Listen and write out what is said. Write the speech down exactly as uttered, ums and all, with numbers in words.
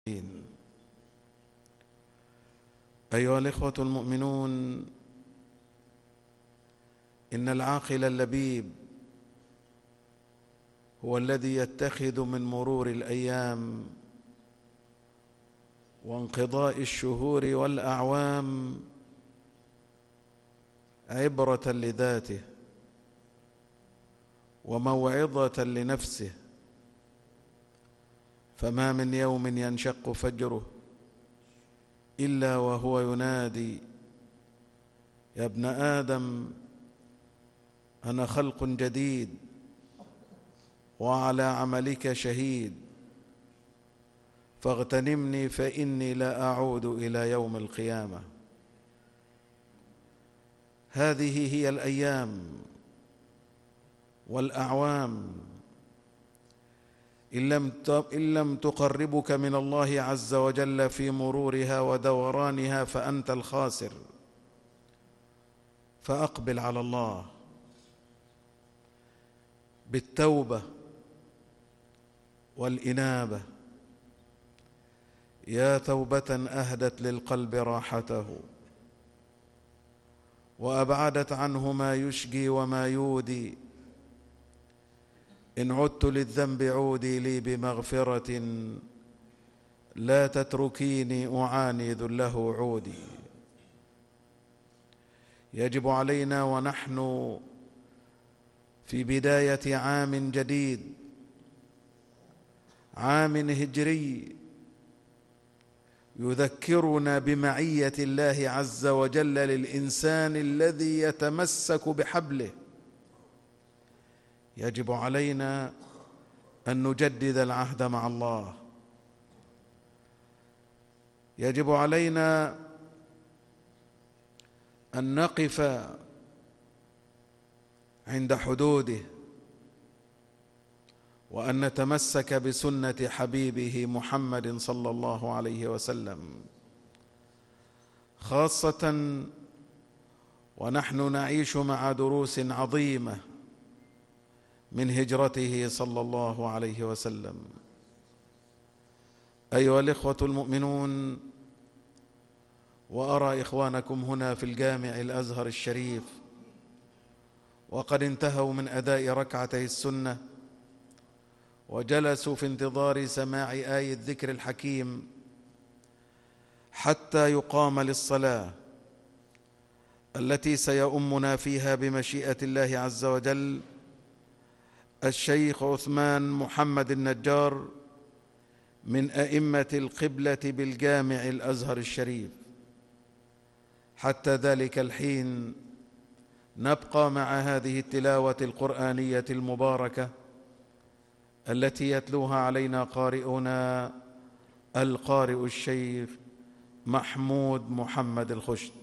أيها الإخوة المؤمنون، إن العاقل اللبيب هو الذي يتخذ من مرور الأيام وانقضاء الشهور والأعوام عبرة لذاته وموعظة لنفسه، فما من يوم ينشق فجره إلا وهو ينادي: يا ابن آدم، أنا خلق جديد وعلى عملك شهيد، فاغتنمني فإني لا أعود إلى يوم القيامة. هذه هي الأيام والأعوام إن لم إن لم تقربك من الله عز وجل في مرورها ودورانها فأنت الخاسر. فأقبل على الله بالتوبة والإنابة، يا توبة أهدت للقلب راحته وأبعدت عنه ما يشقي وما يودي. إن عدت للذنب عودي لي بمغفرة، لا تتركيني أعاني ذله عودي. يجب علينا ونحن في بداية عام جديد، عام هجري يذكرنا بمعية الله عز وجل للإنسان الذي يتمسك بحبله، يجب علينا أن نجدد العهد مع الله، يجب علينا أن نقف عند حدوده وأن نتمسك بسنة حبيبه محمد صلى الله عليه وسلم، خاصة ونحن نعيش مع دروس عظيمة من هجرته صلى الله عليه وسلم. أيها الإخوة المؤمنون، وأرى إخوانكم هنا في الجامع الأزهر الشريف وقد انتهوا من أداء ركعتي السنة وجلسوا في انتظار سماع آية الذكر الحكيم حتى يقام للصلاة التي سيؤمنا فيها بمشيئة الله عز وجل الشيخ عثمان محمد النجار من أئمة القبلة بالجامع الأزهر الشريف. حتى ذلك الحين نبقى مع هذه التلاوة القرآنية المباركة التي يتلوها علينا قارئنا القارئ الشيخ محمود محمد الخشت.